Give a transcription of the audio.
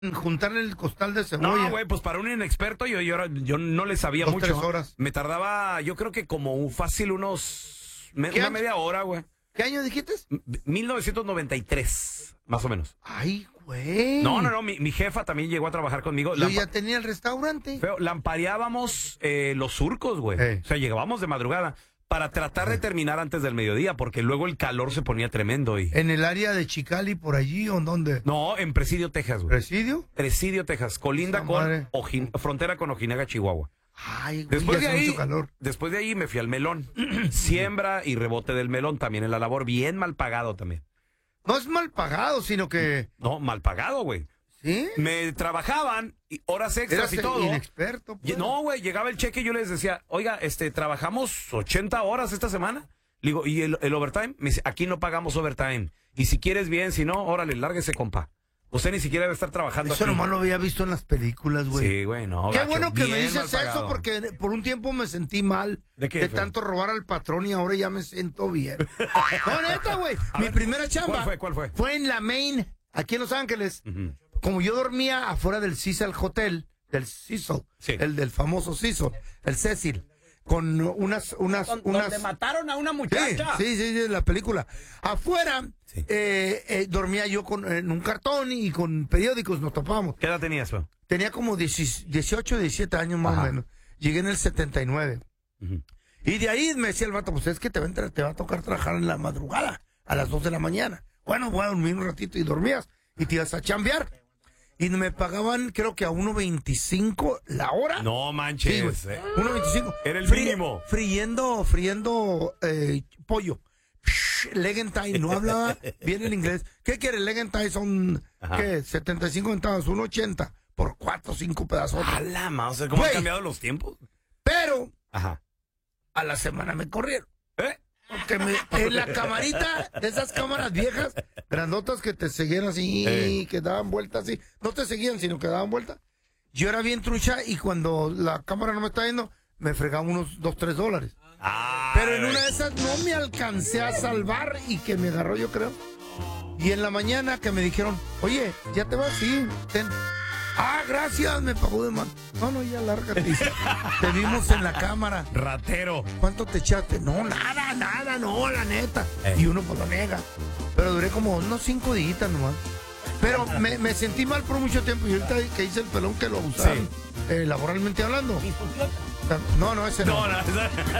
juntar el costal de No, cebolla. güey, pues para un inexperto yo no le sabía 2, mucho. 3 horas. Me tardaba, yo creo que como fácil una media hora, güey. ¿Qué año dijiste? 1993, más o menos. Ay, güey. No, mi jefa también llegó a trabajar conmigo. Yo ya tenía el restaurante. Feo, lampareábamos los surcos, güey. O sea, llegábamos de madrugada para tratar de terminar antes del mediodía, porque luego el calor se ponía tremendo. ¿En el área de Chicali, por allí o en dónde? No, en Presidio, Texas, güey. ¿Presidio? Presidio, Texas. Colinda Esa con madre. frontera con Ojinaga, Chihuahua. Ay, güey, hace mucho calor. Después de ahí me fui al melón. Siembra y rebote del melón también en la labor. Bien mal pagado también. No es mal pagado, sino que... No, mal pagado, güey. ¿Sí? Me trabajaban horas extras Eras y todo. inexperto, pues. No, güey, llegaba el cheque y yo les decía, oiga, trabajamos 80 horas esta semana. Le digo, ¿y el overtime? Me dice, aquí no pagamos overtime. Y si quieres bien, si no, órale, lárguese, compa. Usted ni siquiera debe estar trabajando Eso aquí. nomás lo había visto en las películas, güey. Sí, güey, no. Qué gacho, bueno que me bien dices mal eso, pagado. porque por un tiempo me sentí mal ¿De qué, feo? tanto robar al patrón y ahora ya me siento bien. No, neta, güey. Mi ver, primera chamba ¿Cuál fue? fue en la Main, aquí en Los Ángeles. Ujú. Como yo dormía afuera del Cecil Hotel, del Cecil, Sí. el del famoso Cecil, el Cecil, con unas... Donde mataron a una Sí, muchacha. sí, la película. Afuera Sí. dormía yo en un cartón y con periódicos nos topábamos. ¿Qué edad tenías, feo? Tenía como 18, 17 años más Ajá. o menos. Llegué en el 79. Ujú. Y de ahí me decía el vato, pues es que te va a tocar trabajar en la madrugada, a las 2 de la mañana. Bueno, voy a dormir un ratito y dormías y te ibas a chambear. Y me pagaban, creo que a 1.25 la hora. No manches. Sí, güey. 1.25. Era el Fri- mínimo. Friendo pollo. Leg and tie, no hablaba bien el inglés. ¿Qué quiere? Leg and tie son, Ajá. ¿qué? 75 centavos, 1.80 por 4 o 5 pedazos. A la madre, o sea, ¿cómo han Güey. cambiado los tiempos? Pero Ajá. a la semana me corrieron. ¿Eh? Porque en la camarita, de esas cámaras viejas, grandotas que te seguían así, que daban vueltas así. No te seguían, sino que daban vueltas. Yo era bien trucha y cuando la cámara no me estaba viendo, me fregaba unos $2-3. Ah, Pero en una de esas no me alcancé a salvar y que me agarró, yo creo. Y en la mañana que me dijeron, oye, ¿ya te vas? Sí, ten. Ah, gracias, me pagó de mano. No, ya lárgate. Te vimos en la cámara. ratero. ¿Cuánto te echaste? No, nada, no, la neta. Y uno pues lo niega. Pero duré como unos 5 días nomás. Pero me sentí mal por mucho tiempo. Y ahorita que hice el pelón que lo usaron, laboralmente hablando. No, ese no. No,